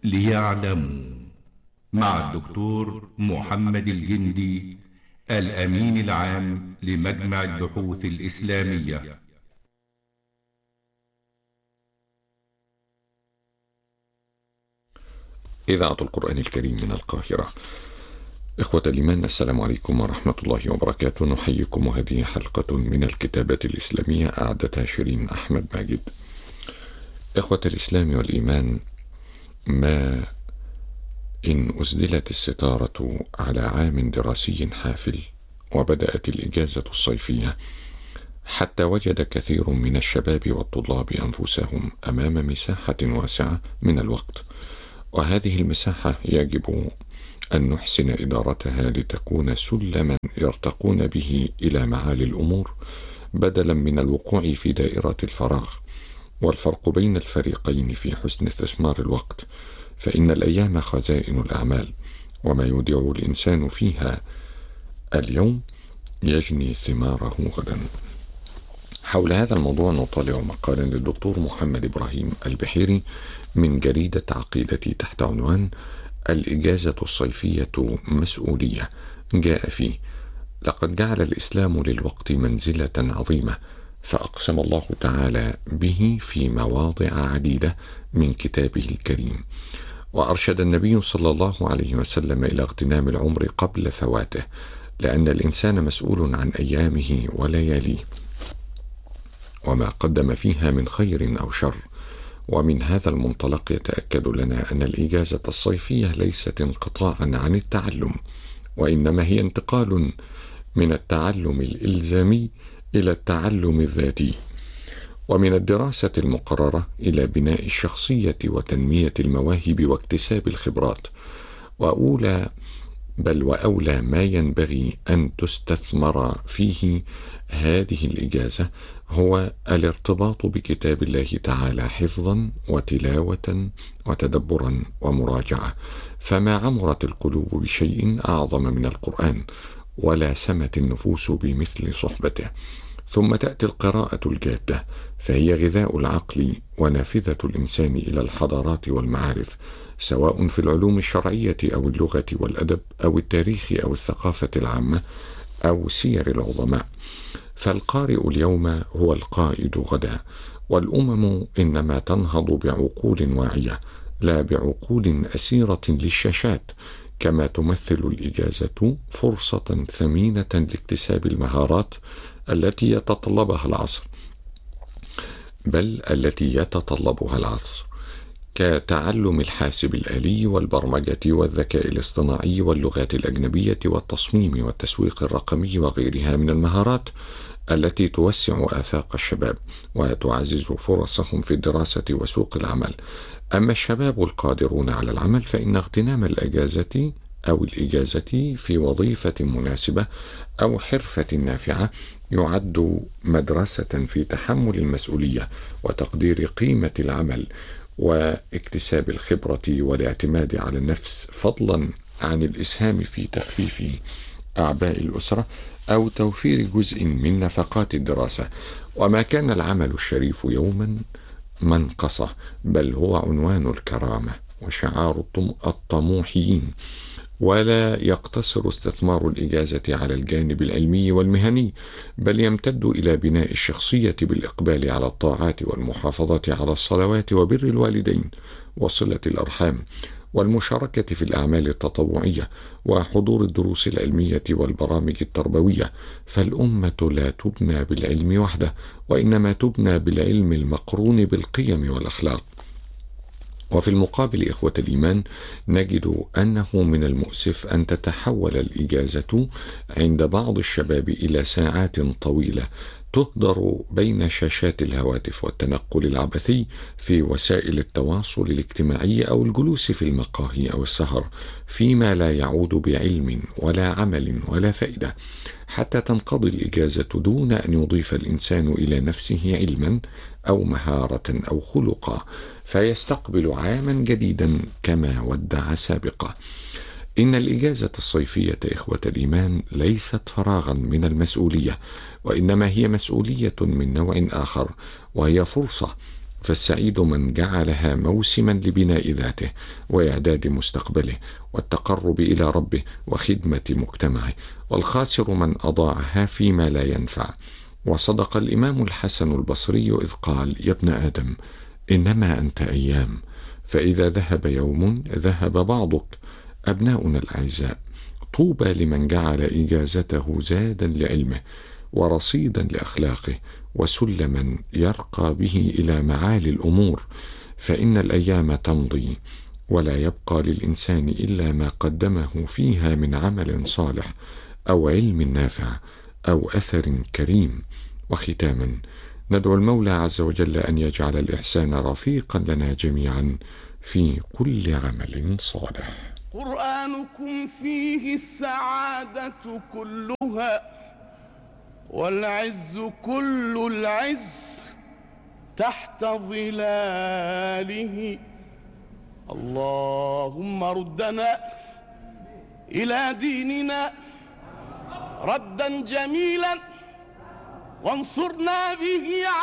ليعلموا، مع الدكتور محمد الجندي، الأمين العام لمجمع البحوث الإسلامية. إذاعة القرآن الكريم من القاهرة. إخوة الإيمان، السلام عليكم ورحمة الله وبركاته. نحييكم، وهذه حلقة من الكتابة الإسلامية أعدتها شيرين أحمد ماجد. إخوة الإسلام والإيمان، ما إن أسدلت الستارة على عام دراسي حافل وبدأت الإجازة الصيفية، حتى وجد كثير من الشباب والطلاب أنفسهم أمام مساحة واسعة من الوقت، وهذه المساحة يجب أن نحسن إدارتها لتكون سلما يرتقون به إلى معالي الأمور، بدلا من الوقوع في دائرة الفراغ. والفرق بين الفريقين في حسن استثمار الوقت، فإن الأيام خزائن الأعمال، وما يودع الإنسان فيها اليوم يجني ثماره غدا. حول هذا الموضوع نطالع مقالا للدكتور محمد إبراهيم البحيري من جريدة عقيدتي تحت عنوان الإجازة الصيفية مسؤولية. جاء فيه: لقد جعل الإسلام للوقت منزلة عظيمة، فأقسم الله تعالى به في مواضع عديدة من كتابه الكريم، وأرشد النبي صلى الله عليه وسلم إلى اغتنام العمر قبل فواته، لأن الإنسان مسؤول عن أيامه ولياليه وما قدم فيها من خير أو شر. ومن هذا المنطلق يتأكد لنا أن الإجازة الصيفية ليست انقطاعا عن التعلم، وإنما هي انتقال من التعلم الإلزامي إلى التعلم الذاتي، ومن الدراسة المقررة إلى بناء الشخصية وتنمية المواهب واكتساب الخبرات. وأولى ما ينبغي أن تستثمر فيه هذه الإجازة هو الارتباط بكتاب الله تعالى حفظا وتلاوة وتدبرا ومراجعة، فما عمرت القلوب بشيء أعظم من القرآن، ولا سمت النفوس بمثل صحبته. ثم تأتي القراءة الجادة، فهي غذاء العقل ونافذة الإنسان إلى الحضارات والمعارف، سواء في العلوم الشرعية أو اللغة والأدب أو التاريخ أو الثقافة العامة أو سير العظماء. فالقارئ اليوم هو القائد غدا، والأمم إنما تنهض بعقول واعية لا بعقول أسيرة للشاشات. كما تمثل الإجازة فرصة ثمينة لاكتساب المهارات التي يتطلبها العصر، كتعلم الحاسب الآلي والبرمجة والذكاء الاصطناعي واللغات الأجنبية والتصميم والتسويق الرقمي وغيرها من المهارات التي توسع آفاق الشباب وتعزز فرصهم في الدراسة وسوق العمل. أما الشباب القادرون على العمل، فإن اغتنام الإجازة في وظيفة مناسبة أو حرفة نافعة يعد مدرسة في تحمل المسؤولية وتقدير قيمة العمل واكتساب الخبرة والاعتماد على النفس، فضلا عن الإسهام في تخفيف أعباء الأسرة أو توفير جزء من نفقات الدراسة. وما كان العمل الشريف يوما منقصة، بل هو عنوان الكرامة وشعار الطموحيين. ولا يقتصر استثمار الإجازة على الجانب العلمي والمهني، بل يمتد إلى بناء الشخصية بالإقبال على الطاعات والمحافظة على الصلوات وبر الوالدين وصلة الأرحام والمشاركة في الأعمال التطوعية وحضور الدروس العلمية والبرامج التربوية. فالأمة لا تبنى بالعلم وحده، وإنما تبنى بالعلم المقرون بالقيم والأخلاق. وفي المقابل إخوة الإيمان، نجد أنه من المؤسف أن تتحول الإجازة عند بعض الشباب إلى ساعات طويلة تهدر بين شاشات الهواتف والتنقل العبثي في وسائل التواصل الاجتماعي أو الجلوس في المقاهي أو السهر، فيما لا يعود بعلم ولا عمل ولا فائدة، حتى تنقضي الإجازة دون أن يضيف الإنسان إلى نفسه علما أو مهارة أو خلقا، فيستقبل عاما جديدا كما ودع سابقه. إن الإجازة الصيفية إخوة الإيمان ليست فراغا من المسؤولية، وإنما هي مسؤولية من نوع آخر، وهي فالسعيد من جعلها موسما لبناء ذاته وإعداد مستقبله والتقرب إلى ربه وخدمة مجتمعه، والخاسر من أضاعها فيما لا ينفع. وصدق الإمام الحسن البصري إذ قال: يا ابن آدم، إنما أنت أيام، فإذا ذهب يوم ذهب بعضك. أبناؤنا الأعزاء، طوبى لمن جعل إجازته زادا لعلمه ورصيدا لأخلاقه وسلما يرقى به إلى معالي الأمور، فإن الأيام تمضي ولا يبقى للإنسان إلا ما قدمه فيها من عمل صالح أو علم نافع أو أثر كريم. وختاما، ندعو المولى عز وجل أن يجعل الإحسان رفيقا لنا جميعا في كل عمل صالح. قرآنكم فيه السعادة كلها والعز كل العز تحت ظلاله. اللهم ردنا إلى ديننا ردا جميلا وانصرنا به